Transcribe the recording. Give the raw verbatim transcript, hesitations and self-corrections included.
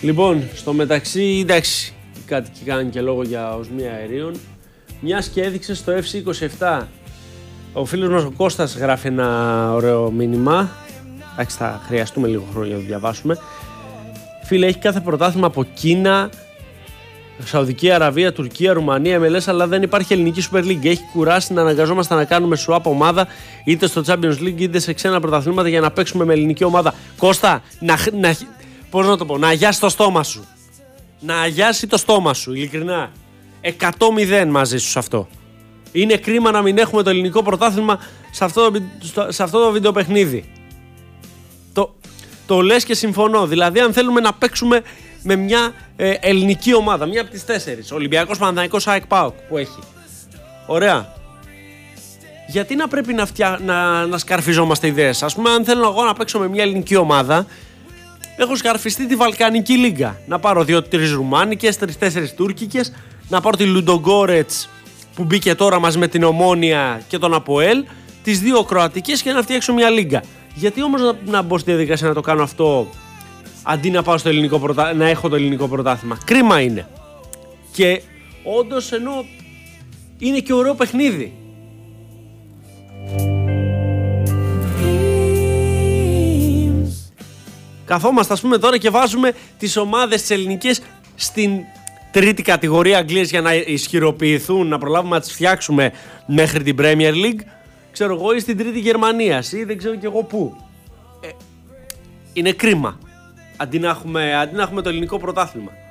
Λοιπόν, στο μεταξύ, εντάξει, οι κάτοικοι κάνουν και λόγο για οσμία αερίων. Μιας και έδειξε στο εφ σι είκοσι επτά. Ο φίλος μας ο Κώστας γράφει ένα ωραίο μήνυμα. Εντάξει, θα χρειαστούμε λίγο χρόνο για να το διαβάσουμε. Φίλε, έχει κάθε πρωτάθλημα από Κίνα, Σαουδική Αραβία, Τουρκία, Ρουμανία, εμ ελ ες, αλλά δεν υπάρχει ελληνική Super League. Έχει κουράσει να αναγκαζόμαστε να κάνουμε swap ομάδα είτε στο Champions League είτε σε ξένα πρωταθλήματα για να παίξουμε με ελληνική ομάδα. Κώστα, να, να, πώς να το πω, να αγιάσει το στόμα σου. Να αγιάσει το στόμα σου, ειλικρινά. εκατό μηδέν μαζί σου σε αυτό. Είναι κρίμα να μην έχουμε το ελληνικό πρωτάθλημα σε αυτό το, σε αυτό το βιντεοπαιχνίδι. Το, το λες και συμφωνώ. Δηλαδή, αν θέλουμε να παίξουμε με μια ε, ελληνική ομάδα, μια από τις τέσσερις, Ολυμπιακός, Παναθηναϊκός, ΑΕΚ, ΠΑΟΚ που έχει. Ωραία. Γιατί να πρέπει να, φτια... να, να σκαρφιζόμαστε ιδέες? Ας πούμε, αν θέλω εγώ να παίξω με μια ελληνική ομάδα, έχω σκαρφιστεί τη Βαλκανική Λίγκα. Να πάρω δύο-τρεις ρουμάνικες, τρεις-τέσσερις τουρκικές, να πάρω τη Λουντογκόρετς που μπήκε τώρα μαζί με την Ομόνια και τον ΑΠΟΕΛ, τις δύο κροατικές και να φτιάξω μια λίγκα. Γιατί όμως να, να μπω στη διαδικασία να το κάνω αυτό αντί να πάω στο ελληνικό πρωτα... να έχω το ελληνικό πρωτάθλημα? Κρίμα είναι. Και όντως ενώ είναι και ωραίο παιχνίδι. Καθόμαστε ας πούμε τώρα και βάζουμε τις ομάδες τις ελληνικές στην τρίτη κατηγορία Αγγλίας για να ισχυροποιηθούν, να προλάβουμε να τις φτιάξουμε μέχρι την Premier League, ξέρω εγώ, ή στην τρίτη Γερμανίας ή δεν ξέρω και εγώ πού. Ε, είναι κρίμα αντί να έχουμε, αντί να έχουμε το ελληνικό πρωτάθλημα.